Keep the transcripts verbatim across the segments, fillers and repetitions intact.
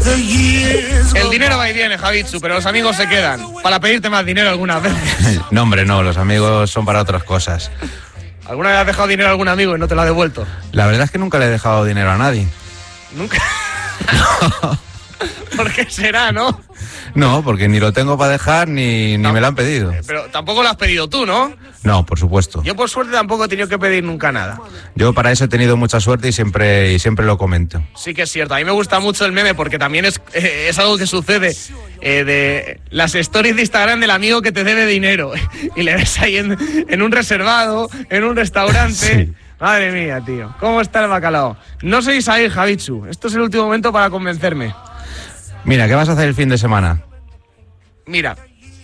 El dinero va y viene, Javitsu, pero los amigos se quedan para pedirte más dinero algunas veces. No, hombre, no, los amigos son para otras cosas. ¿Alguna vez has dejado dinero a algún amigo y no te lo ha devuelto? La verdad es que nunca le he dejado dinero a nadie. ¿Nunca? No. ¿Por qué será, no? No, porque ni lo tengo para dejar ni, ni no, me lo han pedido. Pero tampoco lo has pedido tú, ¿no? No, por supuesto. Yo por suerte tampoco he tenido que pedir nunca nada. Yo para eso he tenido mucha suerte y siempre, y siempre lo comento. Sí que es cierto. A mí me gusta mucho el meme porque también es, eh, es algo que sucede eh, de las stories de Instagram del amigo que te debe dinero. Y le ves ahí en, en un reservado, en un restaurante... Sí. Madre mía, tío. ¿Cómo está el bacalao? No sois ahí, Javitsu. Esto es el último momento para convencerme. Mira, ¿qué vas a hacer el fin de semana? Mira,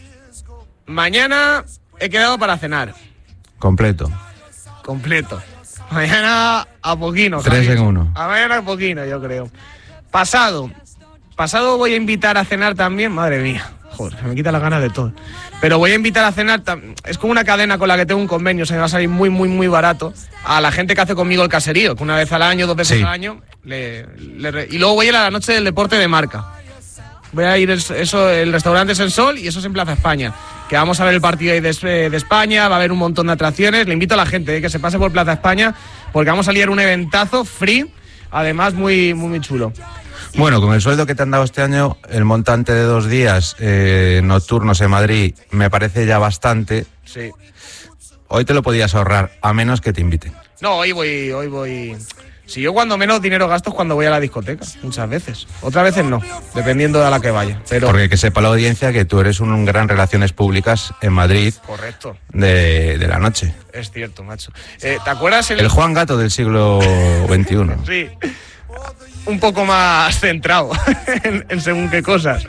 mañana he quedado para cenar. Completo. Completo. Mañana a poquino, Tres Javitsu. en uno. A mañana a poquino, yo creo. Pasado. Pasado voy a invitar a cenar también. Madre mía. Joder, me quita las ganas de todo. Pero voy a invitar a cenar, es como una cadena con la que tengo un convenio, se me va a salir muy, muy, muy barato, a la gente que hace conmigo el caserío, que una vez al año, dos veces sí. al año, le, le, y luego voy a ir a la noche del deporte de marca. Voy a ir, eso, el restaurante es en Sol y eso es en Plaza España, que vamos a ver el partido ahí de, de España, va a haber un montón de atracciones, le invito a la gente eh, que se pase por Plaza España, porque vamos a liar un eventazo free, además muy, muy, muy chulo. Bueno, con el sueldo que te han dado este año, el montante de dos días eh, nocturnos en Madrid me parece ya bastante. Sí. Hoy te lo podías ahorrar, a menos que te inviten. No, hoy voy, hoy voy... Si yo cuando menos dinero gasto es cuando voy a la discoteca, muchas veces. Otras veces no, dependiendo de a la que vaya. Pero... Porque que sepa la audiencia que tú eres un gran relaciones públicas en Madrid. Correcto. De, de la noche. Es cierto, macho. Eh, ¿Te acuerdas? El... el Juan Gato del siglo veintiuno. Sí. Un poco más centrado en, en según qué cosas.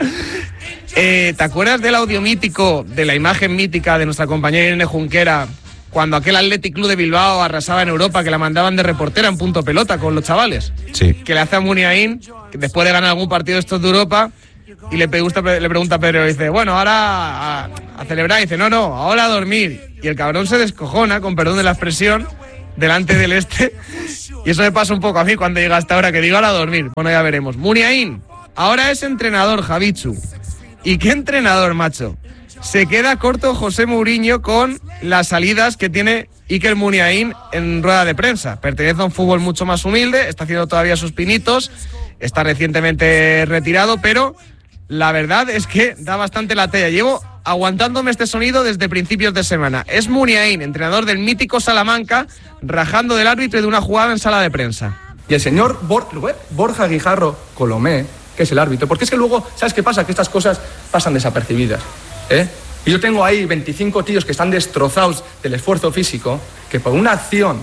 Eh, ¿Te acuerdas del audio mítico, de la imagen mítica de nuestra compañera Irene Junquera, cuando aquel Athletic Club de Bilbao arrasaba en Europa, que la mandaban de reportera en punto pelota con los chavales? Sí. Que le hace a Muniain, que después de ganar algún partido de estos de Europa, y le pregunta, le pregunta a Pedro, y dice, bueno, ahora a, a celebrar, y dice, no, no, ahora a dormir. Y el cabrón se descojona, con perdón de la expresión, delante del este, y eso me pasa un poco a mí cuando llega hasta ahora, que digo ahora a dormir. Bueno, ya veremos. Muniain, ahora es entrenador, Javitsu. ¿Y qué entrenador, macho? Se queda corto José Mourinho con las salidas que tiene Iker Muniain en rueda de prensa. Pertenece a un fútbol mucho más humilde, está haciendo todavía sus pinitos, está recientemente retirado, pero la verdad es que da bastante la talla. Llevo aguantándome este sonido desde principios de semana. Es Muniain, entrenador del mítico Salamanca, rajando del árbitro y de una jugada en sala de prensa. Y el señor Bor- Borja Guijarro Colomé, que es el árbitro, porque es que luego, ¿sabes qué pasa? Que estas cosas pasan desapercibidas, ¿eh? Y yo tengo ahí veinticinco tíos que están destrozados del esfuerzo físico, que por una acción,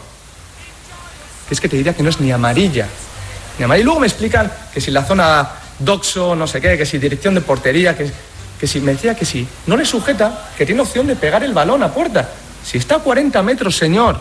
que es que te diría que no es ni amarilla, ni amarilla. Y luego me explican que si la zona doxo, no sé qué, que si dirección de portería, que, que si me decía que si no le sujeta, que tiene opción de pegar el balón a puerta. Si está a cuarenta metros, señor,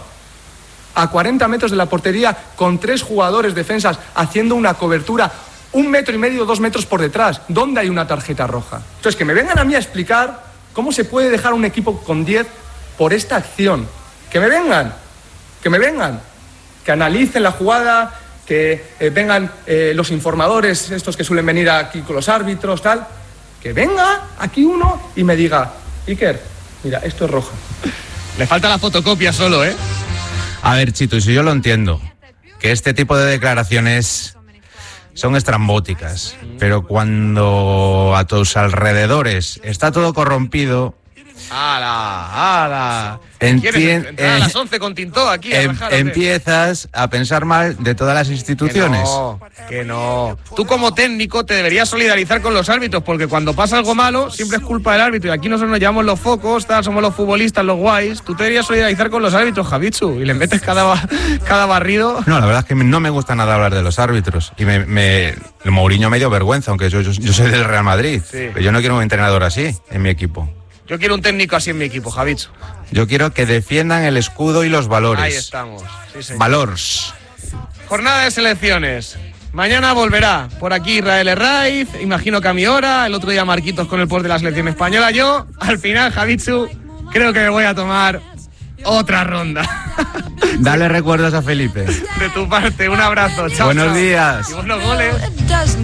a cuarenta metros de la portería, con tres jugadores defensas haciendo una cobertura un metro y medio, dos metros por detrás, ¿dónde hay una tarjeta roja? Entonces, que me vengan a mí a explicar cómo se puede dejar un equipo con diez por esta acción. Que me vengan, que me vengan, que analicen la jugada, que eh, vengan eh, los informadores, estos que suelen venir aquí con los árbitros, tal, que venga aquí uno y me diga, Iker, mira, esto es roja. Le falta la fotocopia solo, ¿eh? A ver, Chito, y si yo lo entiendo, que este tipo de declaraciones son estrambóticas, pero cuando a tus alrededores está todo corrompido... ¡Hala! ¡Hala! Entien- ¿Quieres entrar a eh, las once con Tintó aquí a em- rajar, o qué? empiezas a pensar mal de todas las instituciones. Que no, que no. Tú como técnico te deberías solidarizar con los árbitros, porque cuando pasa algo malo siempre es culpa del árbitro, y aquí nosotros nos llevamos los focos, tal, somos los futbolistas, los guays. Tú te deberías solidarizar con los árbitros, Javitsu, y le metes cada, ba- cada barrido. No, la verdad es que no me gusta nada hablar de los árbitros. Y me, me el Mourinho me dio vergüenza, aunque yo, yo, yo soy del Real Madrid. Sí. Pero yo no quiero un entrenador así en mi equipo. Yo quiero un técnico así en mi equipo, Javitsu. Yo quiero que defiendan el escudo y los valores. Ahí estamos. Sí, señor. Valors. Jornada de selecciones. Mañana volverá por aquí Israel Herraiz, imagino que a mi hora, el otro día Marquitos con el post de la selección española. Yo, al final, Javitsu, creo que me voy a tomar otra ronda. Dale recuerdos a Felipe. De tu parte, un abrazo. Chao, Buenos chao. días. Y buenos goles.